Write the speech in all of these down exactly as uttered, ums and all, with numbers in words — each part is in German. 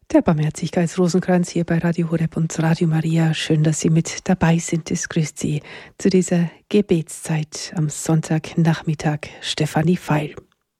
Der Barmherzigkeitsrosenkranz hier bei Radio Horeb und Radio Maria. Schön, dass Sie mit dabei sind. Es grüßt Sie zu dieser Gebetszeit am Sonntagnachmittag Stefanie Feil.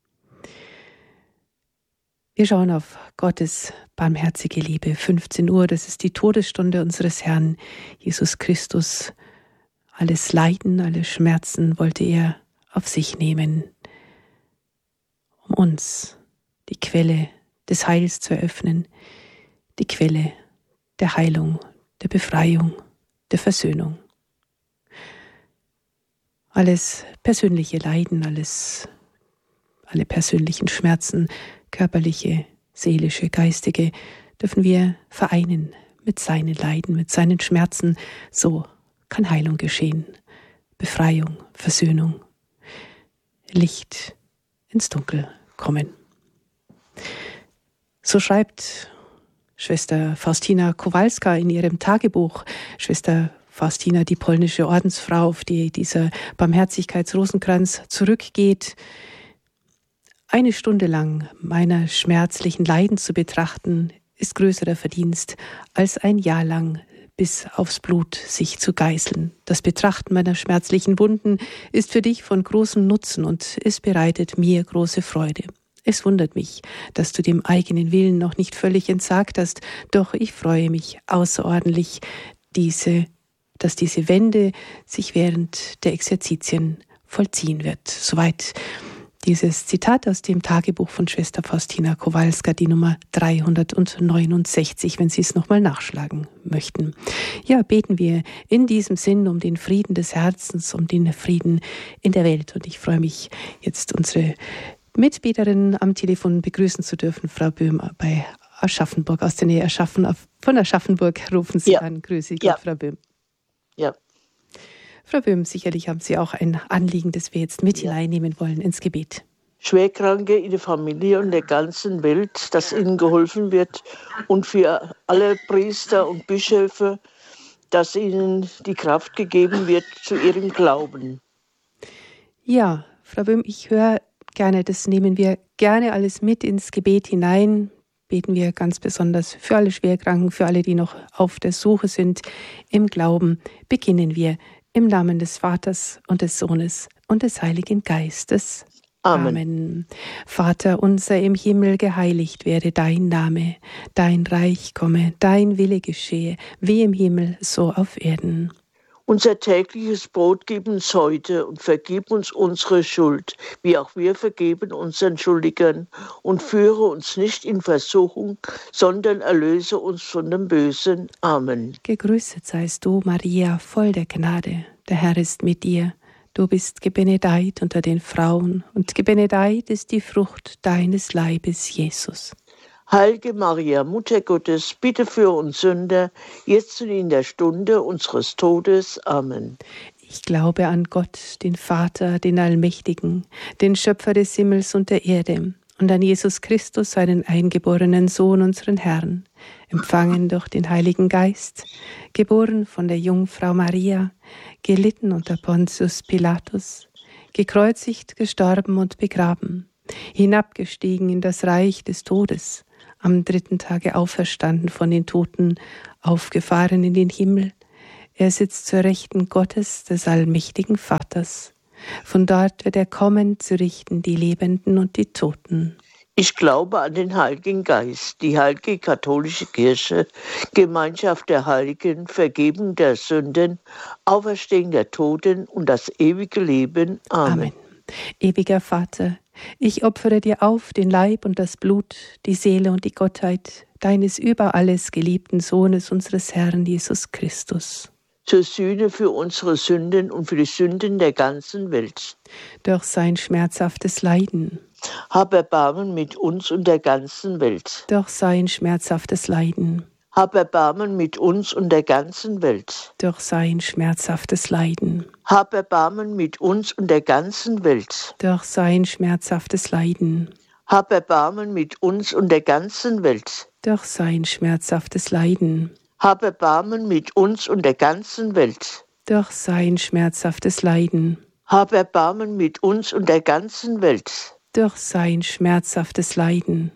Wir schauen auf Gottes barmherzige Liebe. fünfzehn Uhr, das ist die Todesstunde unseres Herrn Jesus Christus. Alles Leiden, alle Schmerzen wollte er auf sich nehmen, um uns die Quelle des Heils zu eröffnen, die Quelle der Heilung, der Befreiung, der Versöhnung. Alles persönliche Leiden, alles, alle persönlichen Schmerzen, körperliche, seelische, geistige, dürfen wir vereinen mit seinen Leiden, mit seinen Schmerzen. So kann Heilung geschehen, Befreiung, Versöhnung, Licht ins Dunkel kommen. So schreibt Schwester Faustina Kowalska in ihrem Tagebuch. Schwester Faustina, die polnische Ordensfrau, auf die dieser Barmherzigkeitsrosenkranz zurückgeht. Eine Stunde lang meiner schmerzlichen Leiden zu betrachten, ist größerer Verdienst, als ein Jahr lang bis aufs Blut sich zu geißeln. Das Betrachten meiner schmerzlichen Wunden ist für dich von großem Nutzen und es bereitet mir große Freude. Es wundert mich, dass du dem eigenen Willen noch nicht völlig entsagt hast, doch ich freue mich außerordentlich, diese, dass diese Wende sich während der Exerzitien vollziehen wird. Soweit dieses Zitat aus dem Tagebuch von Schwester Faustina Kowalska, die Nummer dreihundertneunundsechzig, wenn Sie es nochmal nachschlagen möchten. Ja, beten wir in diesem Sinn um den Frieden des Herzens, um den Frieden in der Welt. Und ich freue mich, jetzt unsere Mitbeterin am Telefon begrüßen zu dürfen, Frau Böhm bei Aschaffenburg, aus der Nähe Aschaffen, von Aschaffenburg rufen Sie ja an. Grüße Gott, ja. Frau Böhm. Ja. Frau Böhm, sicherlich haben Sie auch ein Anliegen, das wir jetzt mit ja. hineinnehmen wollen ins Gebet. Schwerkranke in der Familie und der ganzen Welt, dass ihnen geholfen wird, und für alle Priester und Bischöfe, dass ihnen die Kraft gegeben wird zu ihrem Glauben. Ja, Frau Böhm, ich höre gerne, das nehmen wir gerne alles mit ins Gebet hinein. Beten wir ganz besonders für alle Schwerkranken, für alle, die noch auf der Suche sind im Glauben. Beginnen wir im Namen des Vaters und des Sohnes und des Heiligen Geistes. Amen. Amen. Vater unser im Himmel, geheiligt werde dein Name, dein Reich komme, dein Wille geschehe, wie im Himmel, so auf Erden. Unser tägliches Brot gib uns heute und vergib uns unsere Schuld, wie auch wir vergeben unseren Schuldigern. Und führe uns nicht in Versuchung, sondern erlöse uns von dem Bösen. Amen. Gegrüßet seist du, Maria, voll der Gnade. Der Herr ist mit dir. Du bist gebenedeit unter den Frauen, und gebenedeit ist die Frucht deines Leibes, Jesus. Heilige Maria, Mutter Gottes, bitte für uns Sünder, jetzt und in der Stunde unseres Todes. Amen. Ich glaube an Gott, den Vater, den Allmächtigen, den Schöpfer des Himmels und der Erde, und an Jesus Christus, seinen eingeborenen Sohn, unseren Herrn, empfangen durch den Heiligen Geist, geboren von der Jungfrau Maria, gelitten unter Pontius Pilatus, gekreuzigt, gestorben und begraben, hinabgestiegen in das Reich des Todes, am dritten Tage auferstanden von den Toten, aufgefahren in den Himmel. Er sitzt zur Rechten Gottes, des allmächtigen Vaters. Von dort wird er kommen, zu richten die Lebenden und die Toten. Ich glaube an den Heiligen Geist, die heilige katholische Kirche, Gemeinschaft der Heiligen, Vergebung der Sünden, Auferstehung der Toten und das ewige Leben. Amen. Amen. Ewiger Vater, ich opfere dir auf den Leib und das Blut, die Seele und die Gottheit deines über alles geliebten Sohnes, unseres Herrn Jesus Christus. Zur Sühne für unsere Sünden und für die Sünden der ganzen Welt. Durch sein schmerzhaftes Leiden. Hab Erbarmen mit uns und der ganzen Welt. Durch sein schmerzhaftes Leiden. Hab Erbarmen mit uns und der ganzen Welt. Durch sein schmerzhaftes Leiden. Hab Erbarmen mit uns und der ganzen Welt. Durch sein schmerzhaftes Leiden. Hab Erbarmen mit uns und der ganzen Welt. Durch sein schmerzhaftes Leiden. Hab Erbarmen mit uns und der ganzen Welt. Durch sein schmerzhaftes Leiden. Hab Erbarmen mit uns und der ganzen Welt. Durch sein schmerzhaftes Leiden.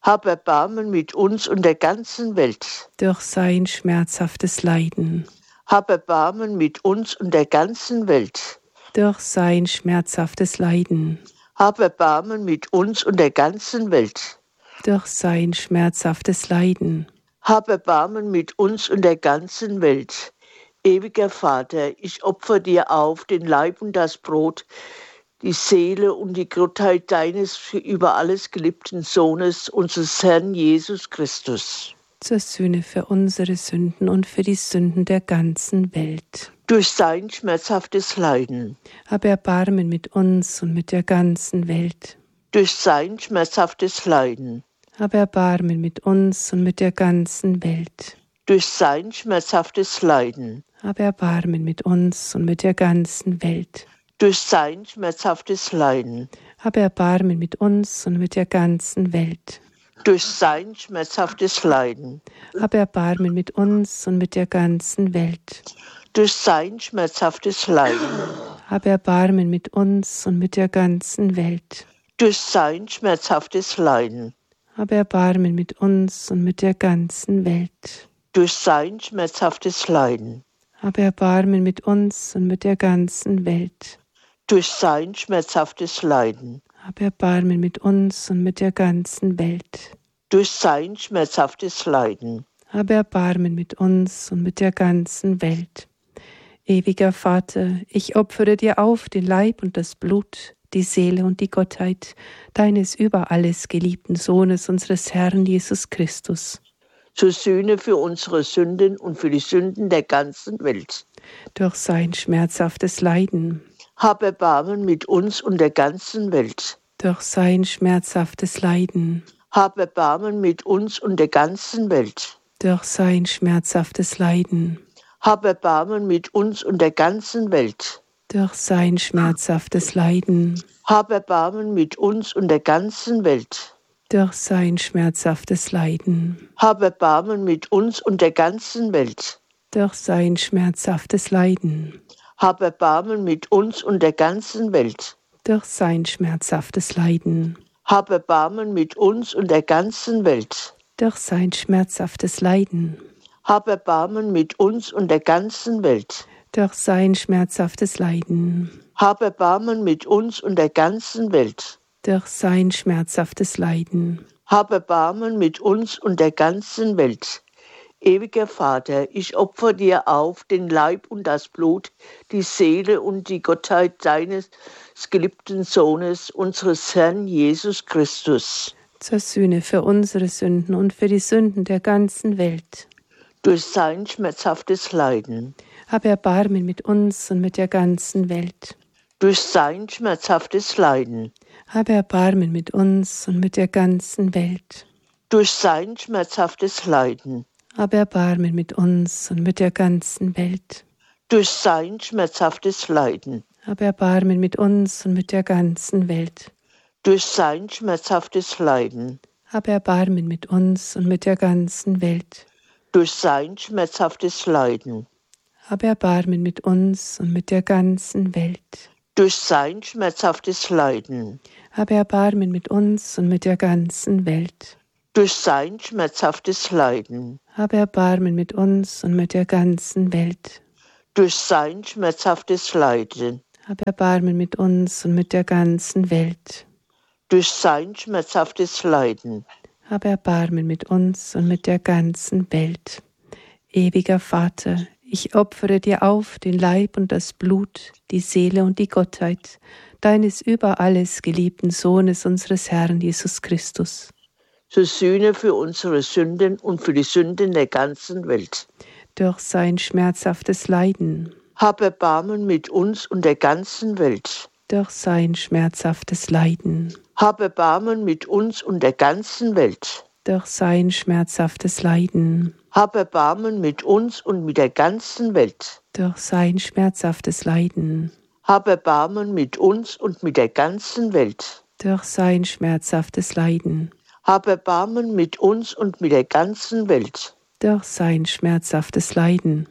Hab Erbarmen mit uns und der ganzen Welt. Durch sein schmerzhaftes Leiden. Hab Erbarmen mit uns und der ganzen Welt. Durch sein schmerzhaftes Leiden. Hab Erbarmen mit uns und der ganzen Welt. Durch sein schmerzhaftes Leiden. Hab Erbarmen mit uns und der ganzen Welt. Ewiger Vater, ich opfer dir auf den Leib und das Brot, die Seele und die Gottheit deines für über alles geliebten Sohnes, unseres Herrn Jesus Christus. Zur Sühne für unsere Sünden und für die Sünden der ganzen Welt. Durch sein schmerzhaftes Leiden. Hab Erbarmen mit uns und mit der ganzen Welt. Durch sein schmerzhaftes Leiden. Hab Erbarmen mit uns und mit der ganzen Welt. Durch sein schmerzhaftes Leiden. Hab Erbarmen mit uns und mit der ganzen Welt. Durch sein schmerzhaftes Leiden. Hab Erbarmen mit uns und mit der ganzen Welt. Durch sein schmerzhaftes Leiden. Hab Erbarmen mit uns und mit der ganzen Welt. Durch sein schmerzhaftes Leiden. Hab Erbarmen mit uns und mit der ganzen Welt. Durch sein schmerzhaftes Leiden. Hab Erbarmen mit uns und mit der ganzen Welt. Durch sein schmerzhaftes Leiden. Hab Erbarmen mit uns und mit der ganzen Welt. Durch sein schmerzhaftes Leiden. Hab Erbarmen mit uns und mit der ganzen Welt. Durch sein schmerzhaftes Leiden. Hab Erbarmen mit uns und mit der ganzen Welt. Ewiger Vater, ich opfere dir auf den Leib und das Blut, die Seele und die Gottheit deines über alles geliebten Sohnes, unseres Herrn Jesus Christus. Zur Sühne für unsere Sünden und für die Sünden der ganzen Welt. Durch sein schmerzhaftes Leiden. Hab Erbarmen mit uns und der ganzen Welt. Durch sein schmerzhaftes Leiden. Hab Erbarmen mit uns und der ganzen Welt. Durch sein schmerzhaftes Leiden. Hab Erbarmen mit uns und der ganzen Welt. Durch sein schmerzhaftes Leiden. Hab Erbarmen mit uns und der ganzen Welt. Durch sein schmerzhaftes Leiden. Hab Erbarmen mit uns und der ganzen Welt. Durch sein schmerzhaftes Leiden. Hab Erbarmen mit uns und der ganzen Welt. Durch sein schmerzhaftes Leiden. Hab Erbarmen mit uns und der ganzen Welt. Durch sein schmerzhaftes Leiden. Hab Erbarmen mit uns und der ganzen Welt. Durch sein schmerzhaftes Leiden. Hab Erbarmen mit uns und der ganzen Welt. Durch sein schmerzhaftes Leiden. Hab Erbarmen mit uns und der ganzen Welt. Ewiger Vater, ich opfer dir auf den Leib und das Blut, die Seele und die Gottheit deines geliebten Sohnes, unseres Herrn Jesus Christus. Zur Sühne für unsere Sünden und für die Sünden der ganzen Welt. Durch sein schmerzhaftes Leiden. Hab Erbarmen mit uns und mit der ganzen Welt. Durch sein schmerzhaftes Leiden. Hab Erbarmen mit uns und mit der ganzen Welt. Durch sein schmerzhaftes Leiden. Hab Erbarmen mit uns und mit der ganzen Welt. Durch sein schmerzhaftes Leiden. Hab Erbarmen mit uns und mit der ganzen Welt. Durch sein schmerzhaftes Leiden. Hab Erbarmen mit uns und mit der ganzen Welt. Durch sein schmerzhaftes Leiden. Hab Erbarmen mit uns und mit der ganzen Welt. Durch sein schmerzhaftes Leiden. Hab Erbarmen mit uns und mit der ganzen Welt. Durch sein schmerzhaftes Leiden. Hab Erbarmen mit uns und mit der ganzen Welt. Durch sein schmerzhaftes Leiden. Hab Erbarmen mit uns und mit der ganzen Welt. Durch sein schmerzhaftes Leiden. Hab Erbarmen mit uns und mit der ganzen Welt. Ewiger Vater, ich opfere dir auf den Leib und das Blut, die Seele und die Gottheit deines über alles geliebten Sohnes, unseres Herrn Jesus Christus. Zur Sühne für unsere Sünden und für die Sünden der ganzen Welt. Durch sein schmerzhaftes Leiden. Hab Erbarmen mit uns und der ganzen Welt. Durch sein schmerzhaftes Leiden. Hab Erbarmen mit uns und der ganzen Welt. Durch sein schmerzhaftes Leiden. Hab Erbarmen mit uns und mit der ganzen Welt. Durch sein schmerzhaftes Leiden. Hab Erbarmen mit uns und mit der ganzen Welt. Durch sein schmerzhaftes Leiden. Hab Erbarmen mit uns und mit der ganzen Welt. Durch sein schmerzhaftes Leiden.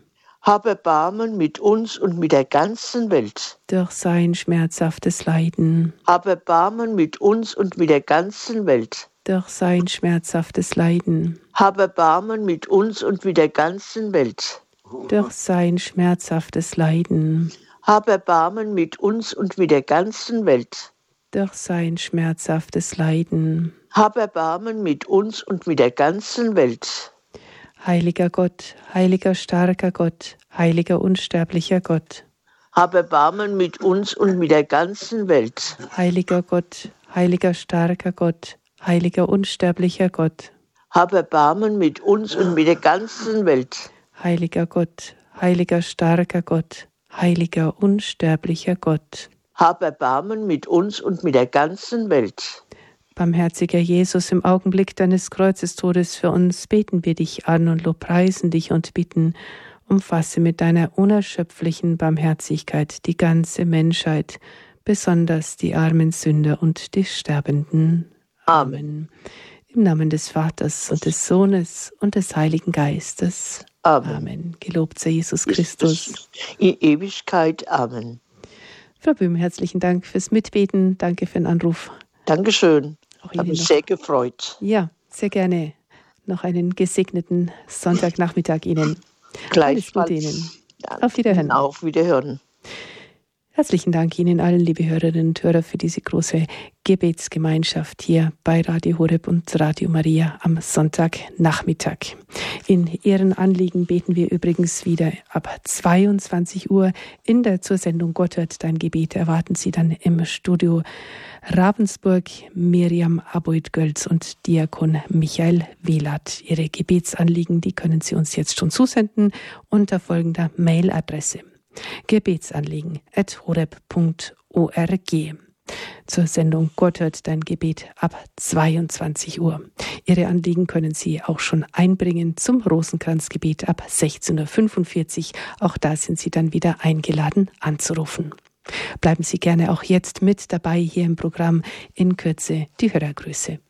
Hab Erbarmen mit uns und mit der ganzen Welt. Durch sein schmerzhaftes Leiden. Hab Erbarmen mit uns und mit der ganzen Welt. Durch sein schmerzhaftes Leiden. Hab Erbarmen mit uns und mit der ganzen Welt. Durch sein schmerzhaftes Leiden. Hab Erbarmen mit uns und mit der ganzen Welt. Durch sein schmerzhaftes Leiden. Hab Erbarmen mit uns und mit der ganzen Welt. Heiliger Gott, heiliger starker Gott, heiliger unsterblicher Gott. Hab Erbarmen mit uns und mit der ganzen Welt. Heiliger Gott, heiliger starker Gott, heiliger unsterblicher Gott. Hab Erbarmen mit uns und mit der ganzen Welt. Heiliger Gott, heiliger starker Gott, heiliger unsterblicher Gott. Hab Erbarmen mit uns und mit der ganzen Welt. Barmherziger Jesus, im Augenblick deines Kreuzestodes für uns beten wir dich an und lobpreisen dich und bitten, umfasse mit deiner unerschöpflichen Barmherzigkeit die ganze Menschheit, besonders die armen Sünder und die Sterbenden. Amen. Im Namen des Vaters und des Sohnes und des Heiligen Geistes. Amen. Amen. Gelobt sei Jesus Christus. In Ewigkeit. Amen. Frau Böhm, herzlichen Dank fürs Mitbeten. Danke für den Anruf. Dankeschön. Ich habe mich sehr gefreut. Ja, sehr gerne. Noch einen gesegneten Sonntagnachmittag Ihnen. Gleichfalls. Alles Gute Ihnen. Auf Wiederhören. Auf Wiederhören. Herzlichen Dank Ihnen allen, liebe Hörerinnen und Hörer, für diese große Gebetsgemeinschaft hier bei Radio Horeb und Radio Maria am Sonntagnachmittag. In Ihren Anliegen beten wir übrigens wieder ab zweiundzwanzig Uhr. In der zur Sendung Gott hört dein Gebet erwarten Sie dann im Studio Ravensburg Miriam Aboid-Gölz und Diakon Michael Wielert. Ihre Gebetsanliegen, die können Sie uns jetzt schon zusenden unter folgender Mailadresse: Gebetsanliegen at horeb punkt org. Zur Sendung Gott hört dein Gebet ab zweiundzwanzig Uhr. Ihre Anliegen können Sie auch schon einbringen zum Rosenkranzgebet ab sechzehn Uhr fünfundvierzig. Auch da sind Sie dann wieder eingeladen anzurufen. Bleiben Sie gerne auch jetzt mit dabei hier im Programm. In Kürze die Hörergrüße.